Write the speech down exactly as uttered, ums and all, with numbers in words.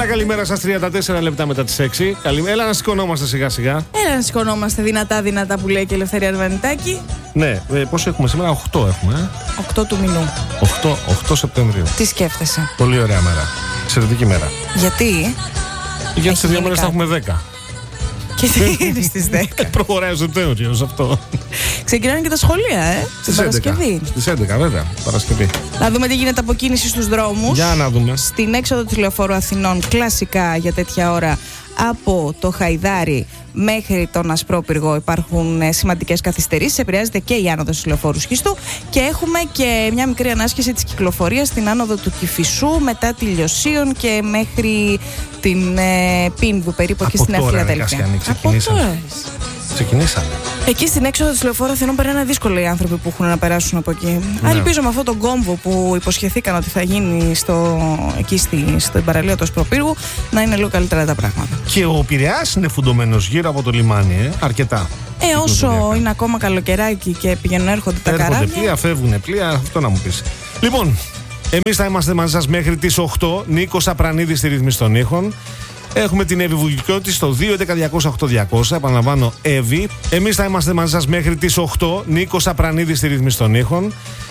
καλημέρα σας. τριάντα τέσσερα λεπτά μετά τις έξι. Καλημέρα. Έλα να σηκωνόμαστε σιγά σιγά. Έλα να σηκωνόμαστε δυνατά δυνατά που λέει και η Ελευθερία Αρβανιτάκη. Ναι, ε, πόσο έχουμε σήμερα, οκτώ έχουμε. Ε? οκτώ του μηνού. οκτώ Σεπτεμβρίου. Τι σκέφτεσαι? Πολύ ωραία μέρα. Εξαιρετική μέρα. Γιατί? Γιατί σε δύο μέρες θα έχουμε δέκα. Και τι είναι στις δέκα? Προχωράει ο Σεπτέμβριος αυτό. Ξεκινάνε και τα σχολεία, ε? Στην Παρασκευή. Στις έντεκα, βέβαια. Παρασκευή. Να δούμε τι γίνεται αποκίνηση στους δρόμους. Για να δούμε. Στην έξοδο του λεωφόρου Αθηνών, κλασικά για τέτοια ώρα, από το Χαϊδάρι μέχρι τον Ασπρόπυργο υπάρχουν σημαντικές καθυστερήσεις. Επηρεάζεται και η άνοδος του λεωφόρου Σχιστού. Και έχουμε και μια μικρή ανάσχεση της κυκλοφορίας στην άνοδο του Κηφισού μετά τη Λιωσίων και μέχρι την ε, Πίνδου, περίπου εκεί στην Αφιλαδέλφια. Από τώρα. Ξεκινήσαμε. Εκεί στην έξοδο της λεωφόρου Αθηνών περνάνε δύσκολα οι άνθρωποι που έχουν να περάσουν από εκεί. Ναι. Ελπίζω με αυτόν τον κόμβο που υποσχεθήκαν ότι θα γίνει στο, εκεί στη, στο παραλίο του Ασπροπύργου να είναι λίγο καλύτερα τα πράγματα. Και ο Πειραιάς είναι φουντωμένος γύρω από το λιμάνι, ε, αρκετά. Ε, όσο είναι ακόμα καλοκαιράκι και πηγαίνουν έρχονται τα καράβια. Έρχονται πλοία, φεύγουν πλοία, αυτό να μου πεις. Λοιπόν, εμείς θα είμαστε μαζί σας μέχρι τις οκτώ. Νίκος Απρανίδης στη ρύθμιση των ήχων. Έχουμε την Εύη Βουλικιώτη στο δύο έντεκα διακόσια οκτώ διακόσια. Επαναλαμβάνω, Εύη. Εμείς θα είμαστε μαζί σας μέχρι τις οκτώ. Νίκος Απρανίδης στη ρύθμιση των ήχων.